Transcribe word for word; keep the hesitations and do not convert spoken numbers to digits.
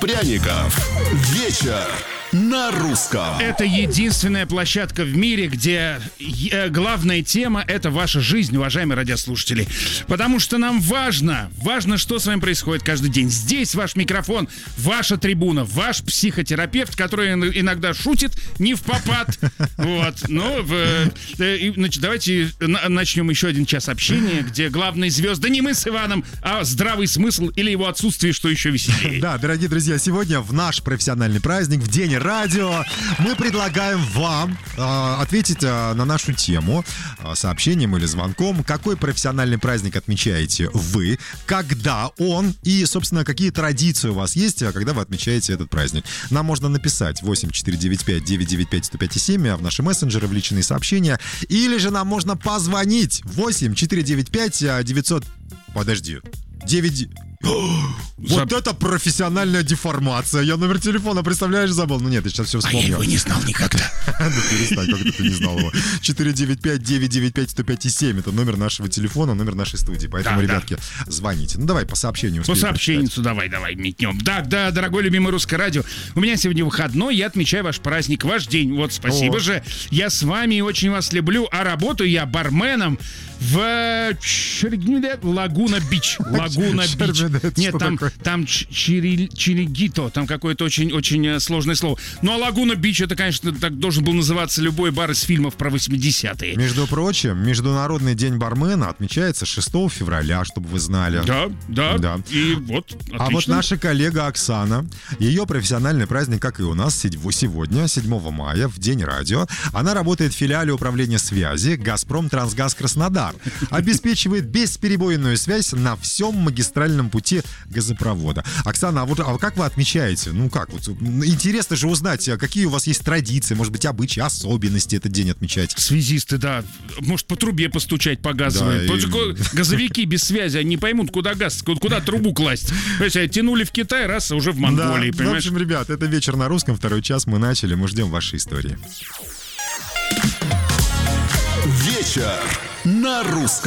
пряников. Вечер на русском. Это единственная площадка в мире, где э, главная тема — это ваша жизнь, уважаемые радиослушатели. Потому что нам важно, важно, что с вами происходит каждый день. Здесь ваш микрофон, ваша трибуна, ваш психотерапевт, который иногда шутит не впопад. Вот. Ну, в, э, значит, давайте начнем еще один час общения, где главные звезды не мы с Иваном, а здравый смысл или его отсутствие, что еще веселее. Да, дорогие друзья, сегодня в наш профессиональный праздник, в День радио, мы предлагаем вам э, ответить э, на нашу тему э, сообщением или звонком. Какой профессиональный праздник отмечаете вы, когда он и, собственно, какие традиции у вас есть, когда вы отмечаете этот праздник. Нам можно написать восемь четыре девять пять девять девять пять сто пять семь в наши мессенджеры, в личные сообщения, или же нам можно позвонить восемь четыре девять пять девятьсот... Подожди. девять... Вот Заб... это профессиональная деформация. Я номер телефона, представляешь, забыл. Ну нет, я сейчас все вспомнил. А я его не знал никогда. Ну перестань, как это ты не знал его. четыре девять пять девять девять пять сто пять семь. Это номер нашего телефона, номер нашей студии. Поэтому, да, ребятки, да, звоните. Ну давай по сообщению. По сообщению, давай, давай, метнем. Да, да, дорогой любимый Русское радио. У меня сегодня выходной, я отмечаю ваш праздник, ваш день. Вот, спасибо О. же. Я с вами и очень вас люблю. А работаю я барменом в Лагуна-Бич. Лагуна-Бич. Нет, там, там Чиригито, там какое-то очень-очень сложное слово. Ну а Лагуна-Бич, это, конечно, так должен был называться любой бар из фильмов про восьмидесятые. Между прочим, Международный день бармена отмечается шестого февраля, чтобы вы знали. Да, да, да. И вот, отлично. А вот наша коллега Оксана, ее профессиональный праздник, как и у нас, сегодня, седьмого мая, в День радио. Она работает в филиале управления связи «Газпром Трансгаз Краснодар». Обеспечивает бесперебойную связь на всем магистральном пути газопровода. Оксана, а вот а как вы отмечаете? Ну как, вот интересно же узнать, какие у вас есть традиции, может быть, обычаи, особенности этот день отмечать. Связисты, да. Может, по трубе постучать по газовой. Да, и... Газовики без связи, они не поймут, куда газ, куда трубу класть. Понимаете, тянули в Китай, раз, уже в Монголии, да, понимаешь? В общем, ребят, это вечер на русском, второй час мы начали, мы ждем вашей истории. Вечер на русском.